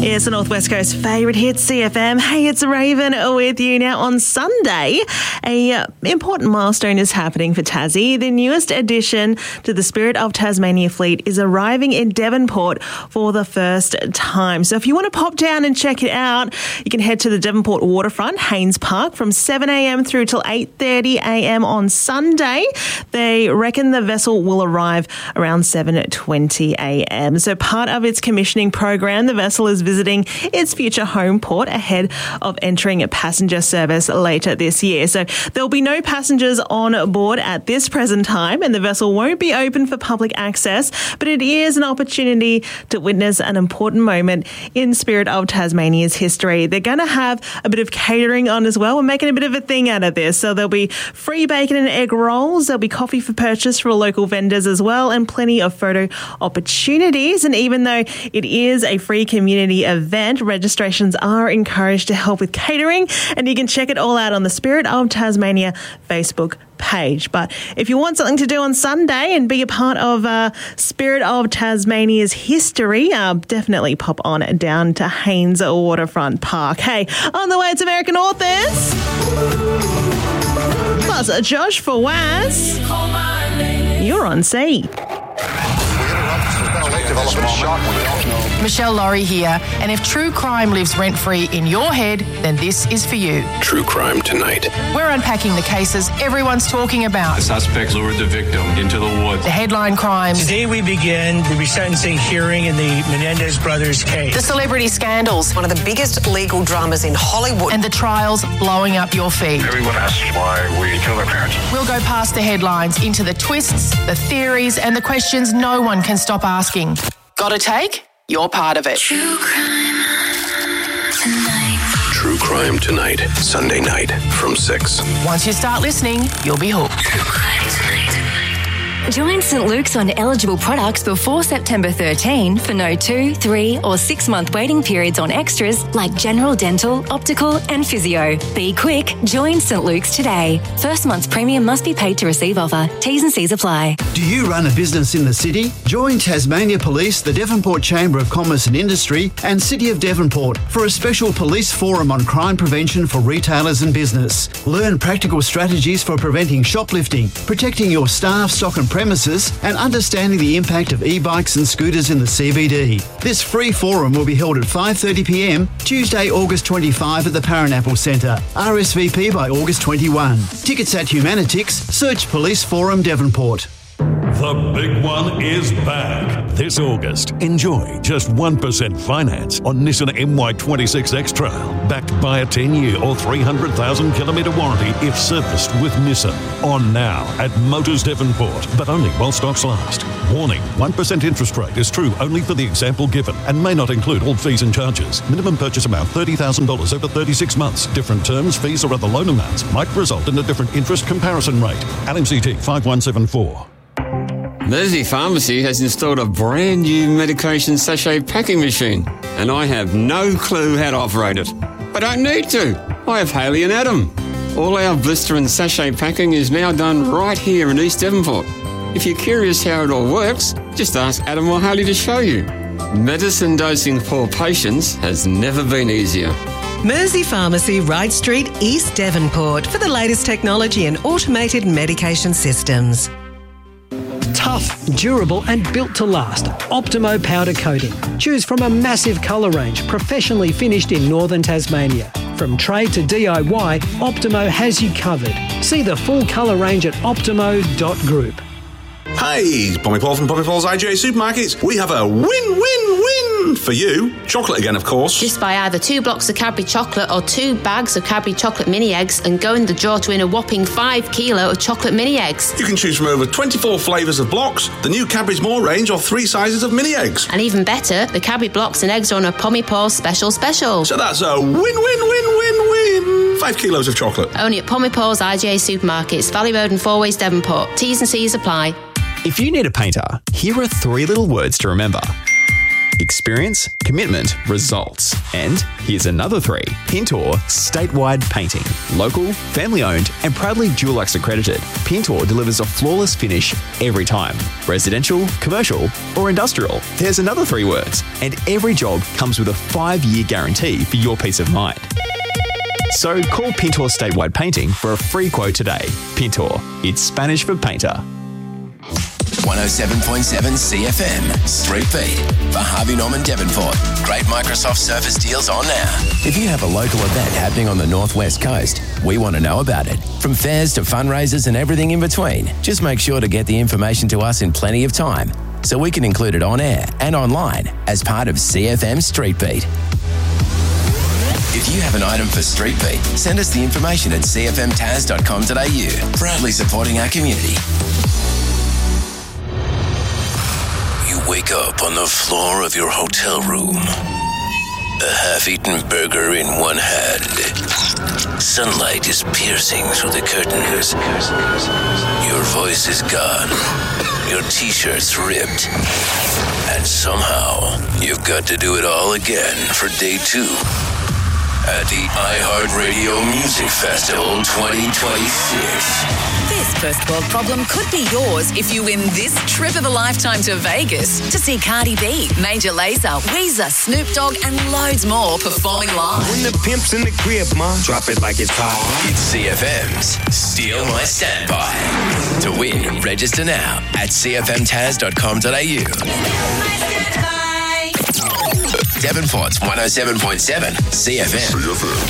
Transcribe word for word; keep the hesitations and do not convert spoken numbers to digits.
It's the Northwest Coast favourite hit, C F M. Hey, it's Raven with you. Now, on Sunday, a uh, important milestone is happening for Tassie. The newest addition to the Spirit of Tasmania fleet is arriving in Devonport for the first time. So if you want to pop down and check it out, you can head to the Devonport waterfront, Haynes Park, from seven a.m. through till eight thirty a.m. on Sunday. They reckon the vessel will arrive around seven twenty a.m. So part of its commissioning program, the vessel is visiting its future home port ahead of entering a passenger service later this year. So there'll be no passengers on board at this present time, and the vessel won't be open for public access, but it is an opportunity to witness an important moment in Spirit of Tasmania's history. They're going to have a bit of catering on as well. We're making a bit of a thing out of this. So there'll be free bacon and egg rolls. There'll be coffee for purchase for local vendors as well, and plenty of photo opportunities. And even though it is a free community event, registrations are encouraged to help with catering, and you can check it all out on the Spirit of Tasmania Facebook page. But if you want something to do on Sunday and be a part of uh, Spirit of Tasmania's history, uh, definitely pop on down to Haynes Waterfront Park. Hey, on the way, it's American Authors. Plus, Josh Fawaz. You're on C. Michelle Laurie here, and if true crime lives rent-free in your head, then this is for you. True Crime Tonight. We're unpacking the cases everyone's talking about. The suspects lured the victim into the woods. The headline crimes. Today we begin the resentencing hearing in the Menendez brothers case. The celebrity scandals. One of the biggest legal dramas in Hollywood. And the trials blowing up your feed. Everyone asks why we killed our parents. We'll go past the headlines into the twists, the theories, and the questions no one can stop asking. Got a take? You're part of it. True Crime Tonight. True Crime Tonight, Sunday night from six. Once you start listening, you'll be hooked. True Crime Tonight. Join Saint Luke's on eligible products before September thirteenth for no two, three or six month waiting periods on extras like general dental, optical and physio. Be quick, join Saint Luke's today. First month's premium must be paid to receive offer. T's and C's apply. Do you run a business in the city? Join Tasmania Police, the Devonport Chamber of Commerce and Industry and City of Devonport for a special police forum on crime prevention for retailers and business. Learn practical strategies for preventing shoplifting, protecting your staff, stock and premises, and understanding the impact of e-bikes and scooters in the C B D. This free forum will be held at five thirty p m Tuesday, August twenty-fifth at the Paranapple Centre. R S V P by August twenty-first. Tickets at Humanitix. Search Police Forum Devonport. The big one is back. This August, enjoy just one percent finance on Nissan M Y twenty-six X-Trail, backed by a ten-year or three hundred thousand kilometre warranty if serviced with Nissan. On now at Motors Devonport, but only while stocks last. Warning, one percent interest rate is true only for the example given and may not include all fees and charges. Minimum purchase amount thirty thousand dollars over thirty-six months. Different terms, fees or other loan amounts might result in a different interest comparison rate. L M C T five one seven four. Mersey Pharmacy has installed a brand new medication sachet packing machine, and I have no clue how to operate it. I don't need to. I have Haley and Adam. All our blister and sachet packing is now done right here in East Devonport. If you're curious how it all works, just ask Adam or Haley to show you. Medicine dosing for patients has never been easier. Mersey Pharmacy, Wright Street, East Devonport, for the latest technology and automated medication systems. Tough, durable and built to last. Optimo powder coating. Choose from a massive colour range professionally finished in northern Tasmania. From trade to D I Y, Optimo has you covered. See the full colour range at optimo dot group. Hey, it's Pommy Paul from Pommy Paul's I G A Supermarkets. We have a win-win-win for you. Chocolate again, of course. Just buy either two blocks of Cadbury chocolate or two bags of Cadbury chocolate mini eggs and go in the draw to win a whopping five kilo of chocolate mini eggs. You can choose from over twenty-four flavours of blocks, the new Cadbury's More range, or three sizes of mini eggs. And even better, the Cadbury blocks and eggs are on a Pommy Paul special special. So that's a win-win-win-win-win. Five kilos of chocolate. Only at Pommy Paul's I G A Supermarkets, Valley Road and Four Ways Devonport. T's and C's apply. If you need a painter, here are three little words to remember. experience, commitment, results. And here's another three. Pintor Statewide Painting. Local, family-owned and proudly Dulux accredited, Pintor delivers a flawless finish every time. Residential, commercial or industrial. There's another three words. And every job comes with a five-year guarantee for your peace of mind. So call Pintor Statewide Painting for a free quote today. Pintor, it's Spanish for painter. one oh seven point seven C F M, Street Beat for Harvey Norman Devonport. Great Microsoft Surface deals on now. If you have a local event happening on the Northwest Coast, we want to know about it. From fairs to fundraisers and everything in between, just make sure to get the information to us in plenty of time so we can include it on air and online as part of C F M Street Beat. If you have an item for Street Beat, send us the information at c f m taz dot com dot a u. Proudly supporting our community. You wake up on the floor of your hotel room. A half-eaten burger in one hand. Sunlight is piercing through the curtains. Your voice is gone. Your t-shirt's ripped. And somehow, you've got to do it all again for day two at the iHeartRadio Music Festival twenty twenty-six. This first world problem could be yours if you win this trip of a lifetime to Vegas to see Cardi B, Major Lazer, Weezer, Snoop Dogg and loads more performing live. When the pimp's in the crib, ma, drop it like it's hot. It's C F M's Steal My Standby. To win, register now at c f m taz dot com dot a u. Devonport's one oh seven point seven C F M.